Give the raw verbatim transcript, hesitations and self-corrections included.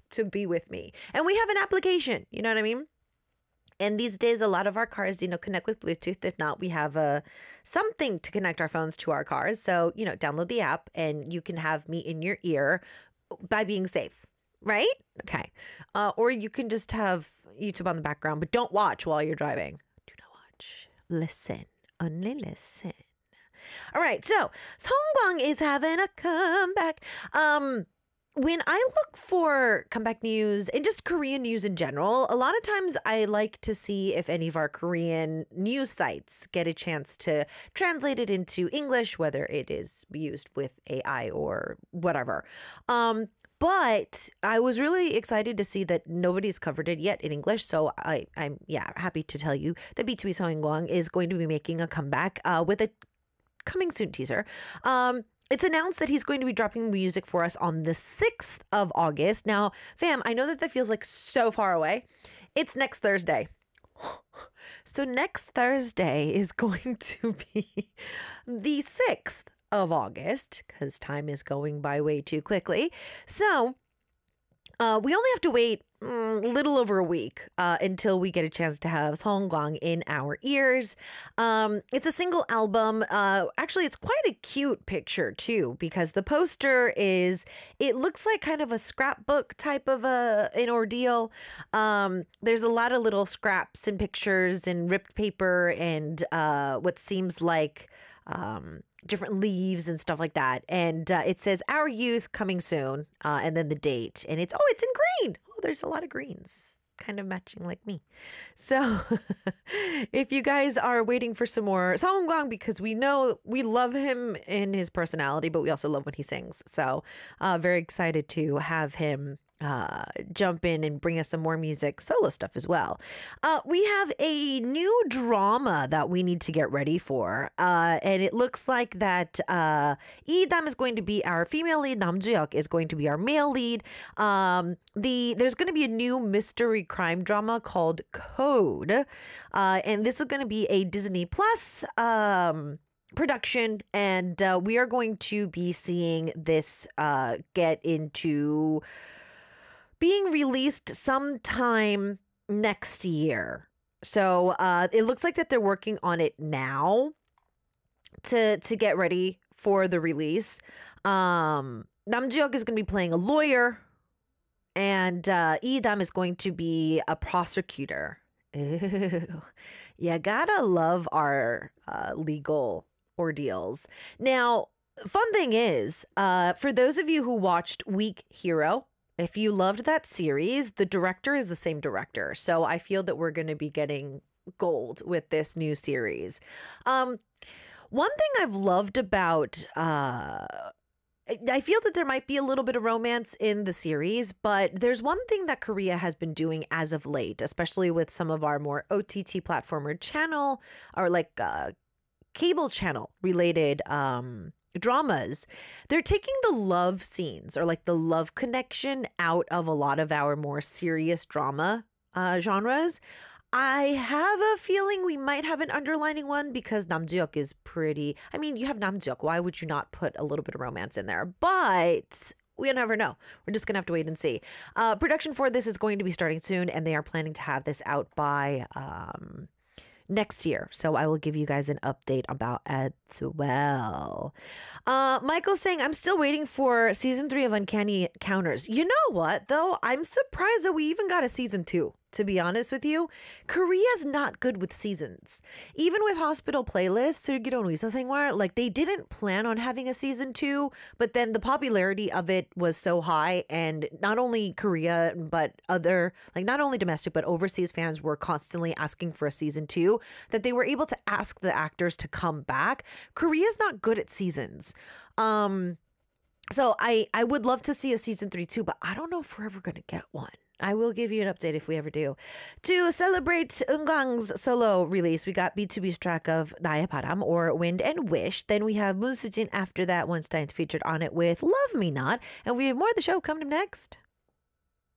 to be with me. And we have an application, you know what I mean? And these days, a lot of our cars, you know, connect with Bluetooth. If not, we have a something to connect our phones to our cars. So, you know, download the app and you can have me in your ear by being safe, right? Okay. Uh, or you can just have YouTube on the background, but don't watch while you're driving. Do not watch. Listen. Only listen. All right. So, Songkwang is having a comeback. Um... When I look for comeback news and just Korean news in general, a lot of times I like to see if any of our Korean news sites get a chance to translate it into English, whether it is used with A I or whatever. Um, but I was really excited to see that nobody's covered it yet in English. So I, I'm, yeah, happy to tell you that B two B Songkwang is going to be making a comeback uh, with a coming soon teaser. Um, It's announced that he's going to be dropping music for us on the sixth of August. Now, fam, I know that that feels like so far away. It's next Thursday. So next Thursday is going to be the sixth of August because time is going by way too quickly. So Uh, we only have to wait a mm, little over a week uh, until we get a chance to have Songkwang in our ears. Um, it's a single album. Uh, actually, it's quite a cute picture, too, because the poster is, it looks like kind of a scrapbook type of a, an ordeal. Um, there's a lot of little scraps and pictures and ripped paper and uh, what seems like Um, different leaves and stuff like that. And uh, it says Our Youth coming soon. Uh, and then the date. And it's, oh, it's in green. Oh, there's a lot of greens. Kind of matching like me. So if you guys are waiting for some more Songkwang, because we know we love him in his personality, but we also love when he sings. So uh, very excited to have him uh jump in and bring us some more music, solo stuff as well. Uh we have a new drama that we need to get ready for, uh and it looks like that uh Lee Dam is going to be our female lead, Nam Joo-hyuk is going to be our male lead. Um the there's going to be a new mystery crime drama called Code, uh and this is going to be a Disney Plus um production, and uh, we are going to be seeing this uh get into being released sometime next year. So uh, it looks like that they're working on it now to to get ready for the release. Um, Nam Joo-hyuk is going to be playing a lawyer, and uh, Lee Dam is going to be a prosecutor. Ew. You gotta love our uh, legal ordeals. Now, fun thing is, uh, for those of you who watched Weak Hero, if you loved that series, the director is the same director. So I feel that we're going to be getting gold with this new series. Um, one thing I've loved about, uh, I feel that there might be a little bit of romance in the series, but there's one thing that Korea has been doing as of late, especially with some of our more O T T platformer channel or like uh, cable channel related um dramas. They're taking the love scenes or like the love connection out of a lot of our more serious drama uh, genres. I have a feeling we might have an underlining one because Nam Joo-hyuk is pretty, I mean, you have Nam Joo-hyuk. Why would you not put a little bit of romance in there? But we'll never know. We're just going to have to wait and see. Uh, production for this is going to be starting soon, and they are planning to have this out by um, next year. So I will give you guys an update about as well. Uh, Michael's saying, I'm still waiting for season three of Uncanny Counters. You know what, though? I'm surprised that we even got a season two. To be honest with you, Korea's not good with seasons. Even with Hospital Playlist, 슬기로운 의사생활, like they didn't plan on having a season two, but then the popularity of it was so high, and not only Korea, but other, like not only domestic, but overseas fans were constantly asking for a season two, that they were able to ask the actors to come back. Korea's not good at seasons. Um, so I, I would love to see a season three too, but I don't know if we're ever going to get one. I will give you an update if we ever do. To celebrate Eunkwang's solo release, we got B two B's track of 나의 바람, or Wind and Wish. Then we have Moon Soo-jin after that, One Stein's featured on it with Love Me Not. And we have more of the show coming up next.